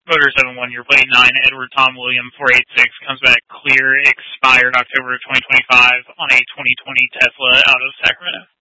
Motor 7-1, you're playing 9, Edward Tom William 486, comes back clear, expired October of 2025 on a 2020 Tesla out of Sacramento.